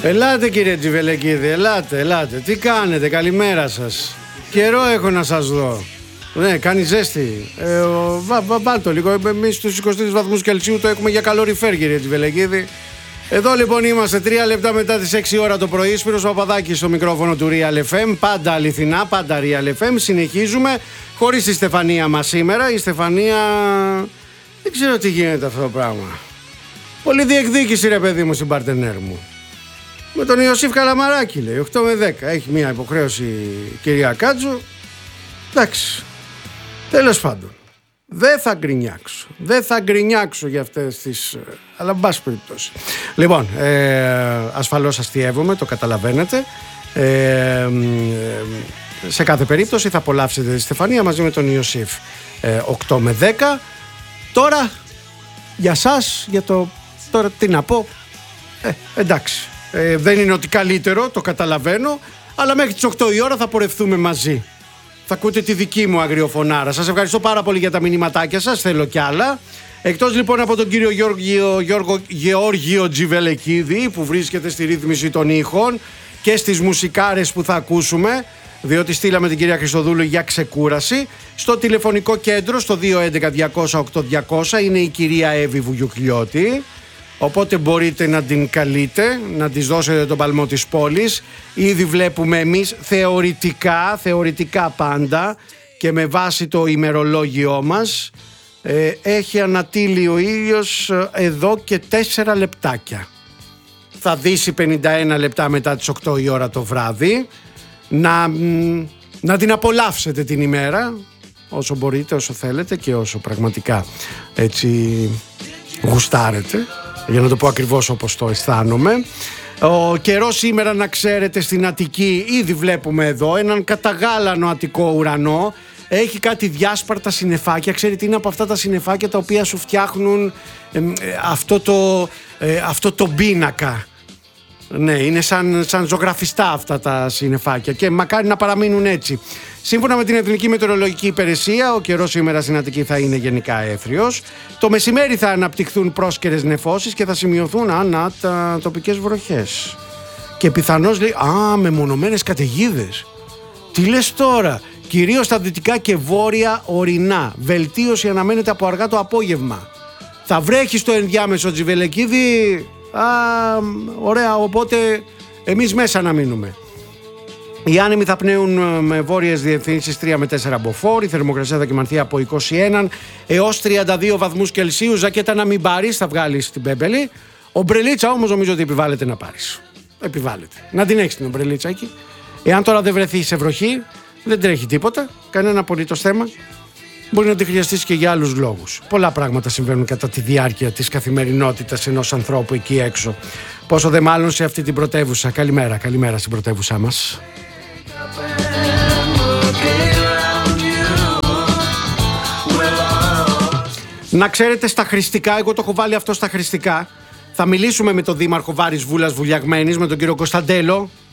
Ελάτε κύριε Τζιβελεκίδη, ελάτε. Τι κάνετε, καλημέρα σας. Καιρό έχω να σας δω. Ναι, κάνει ζέστη. Βάλτε λίγο. Εμείς στους 23 βαθμούς Κελσίου το έχουμε για καλοριφέρ, κύριε Τζιβελεκίδη. Εδώ λοιπόν είμαστε 3 λεπτά μετά τις 6 ώρα το πρωί. Σπύρος Παπαδάκης στο μικρόφωνο του Real FM. Πάντα αληθινά, πάντα Real FM. Συνεχίζουμε χωρίς τη Στεφανία μας σήμερα. Η Στεφανία... δεν ξέρω τι γίνεται αυτό το πράγμα. Πολύ διεκδίκηση ρε παιδί μου στην παρτενέρ μου. Με τον Ιωσήφ Καλαμαράκη λέει 8 με 10. Έχει μια υποχρέωση η κυρία Κάτζου. Εντάξει. Τέλος πάντων. Δεν θα γκρινιάξω για αυτές τις... αλλά εν πάση περιπτώσει. Λοιπόν, ασφαλώς αστιεύομαι, το καταλαβαίνετε. Σε κάθε περίπτωση θα απολαύσετε τη Στεφανία μαζί με τον Ιωσήφ 8 με 10. Τώρα, για σας, για το... τώρα τι να πω. Εντάξει. Δεν είναι ότι καλύτερο, το καταλαβαίνω, αλλά μέχρι τις 8 η ώρα θα πορευθούμε μαζί. Θα ακούτε τη δική μου αγριοφωνάρα. Σας ευχαριστώ πάρα πολύ για τα μηνυματάκια σας, θέλω κι άλλα. Εκτός λοιπόν από τον κύριο Γεώργιο Τζιβελεκίδη που βρίσκεται στη ρύθμιση των ήχων και στις μουσικάρες που θα ακούσουμε, διότι στείλαμε την κυρία Χριστοδούλου για ξεκούραση, στο τηλεφωνικό κέντρο στο 211-200-8200 είναι η κυρία Εύη Βουγιουκλιώτη. Οπότε μπορείτε να την καλείτε, να της δώσετε τον παλμό της πόλης. Ήδη βλέπουμε εμείς θεωρητικά πάντα και με βάση το ημερολόγιό μας έχει ανατείλει ο ήλιος εδώ και 4 λεπτάκια. Θα δύσει 51 λεπτά μετά τις 8 η ώρα το βράδυ. Να την απολαύσετε την ημέρα όσο μπορείτε, όσο θέλετε και όσο πραγματικά έτσι γουστάρετε. Για να το πω ακριβώς όπως το αισθάνομαι. Ο καιρός σήμερα, να ξέρετε, στην Αττική ήδη βλέπουμε εδώ έναν καταγάλανο αττικό ουρανό. Έχει κάτι διάσπαρτα συννεφάκια. Ξέρετε, είναι από αυτά τα συννεφάκια τα οποία σου φτιάχνουν αυτό το πίνακα. Ναι, είναι σαν ζωγραφιστά αυτά τα συννεφάκια και μακάρι να παραμείνουν έτσι. Σύμφωνα με την Εθνική Μετεωρολογική Υπηρεσία, ο καιρός σήμερα στην Αττική θα είναι γενικά έθριος. Το μεσημέρι θα αναπτυχθούν πρόσκαιρες νεφώσεις και θα σημειωθούν τοπικές βροχές. Και πιθανώς λέει, μεμονωμένες καταιγίδες. Τι λες τώρα, κυρίως στα δυτικά και βόρεια ορεινά. Βελτίωση αναμένεται από αργά το απόγευμα. Θα βρέχει στο ενδιάμεσο, Τζιβελεκίδη. Ωραία, οπότε εμείς μέσα να μείνουμε. Οι άνεμοι θα πνέουν με βόρειες διευθύνσεις 3 με 4 μποφόρ. Η θερμοκρασία θα κυμανθεί από 21 έως 32 βαθμούς Κελσίου. Ζακέτα να μην πάρεις, θα βγάλεις την πέμπελη. Ομπρελίτσα όμως νομίζω ότι επιβάλλεται να πάρεις. Επιβάλλεται. Να την έχεις την ομπρελίτσα εκεί. Εάν τώρα δεν βρεθεί σε βροχή, δεν τρέχει τίποτα, κανένα απολύτως θέμα. Μπορεί να τη χρειαστείς και για άλλους λόγους. Πολλά πράγματα συμβαίνουν κατά τη διάρκεια της καθημερινότητας ενός ανθρώπου εκεί έξω. Πόσο δε μάλλον σε αυτή την πρωτεύουσα. Καλημέρα στην πρωτεύουσά μας. Να ξέρετε, στα χρηστικά, εγώ το έχω βάλει αυτό στα χρηστικά. Θα μιλήσουμε με τον δήμαρχο Βάρης Βούλας Βουλιαγμένης, με τον κύριο Κωνσταντέλο.